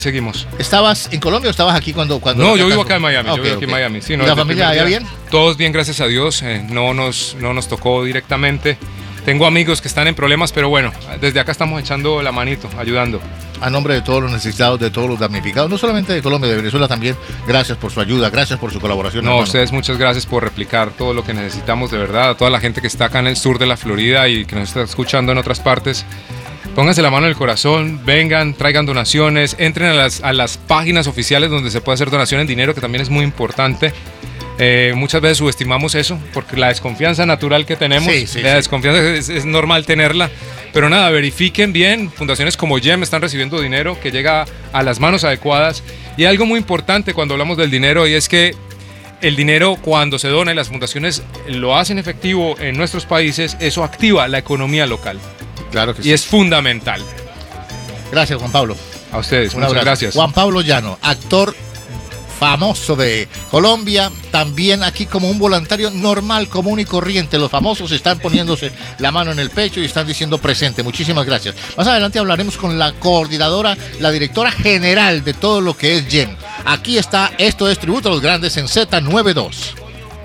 Seguimos. ¿Estabas en Colombia o estabas aquí cuando No, yo vivo acá en Miami. Yo vivo aquí en Miami. Sí, no, ¿La familia allá bien? Todos bien, gracias a Dios. No nos tocó directamente. Tengo amigos que están en problemas, pero bueno, desde acá estamos echando la manito, ayudando. A nombre de todos los necesitados, de todos los damnificados, no solamente de Colombia, de Venezuela también, gracias por su ayuda, gracias por su colaboración. No, hermano. ustedes muchas gracias por replicar todo lo que necesitamos de verdad. A toda la gente que está acá en el sur de la Florida y que nos está escuchando en otras partes. Pónganse la mano en el corazón, vengan, traigan donaciones, entren a las páginas oficiales donde se puede hacer donación en dinero, que también es muy importante. Muchas veces subestimamos eso, porque la desconfianza natural que tenemos, desconfianza es normal tenerla, pero nada, verifiquen bien, fundaciones como GEM están recibiendo dinero que llega a las manos adecuadas, y algo muy importante cuando hablamos del dinero, y es que el dinero cuando se dona y las fundaciones lo hacen efectivo en nuestros países, eso activa la economía local. Claro que sí. Y es fundamental. Gracias, Juan Pablo. A ustedes, Un muchas abrazo. gracias. Juan Pablo Llano, actor famoso de Colombia, también aquí como un voluntario normal, común y corriente. Los famosos están poniéndose la mano en el pecho y están diciendo presente. Muchísimas gracias. Más adelante hablaremos con la coordinadora, la directora general de todo lo que es GEM. Aquí está, esto es Tributo a los Grandes en Z92.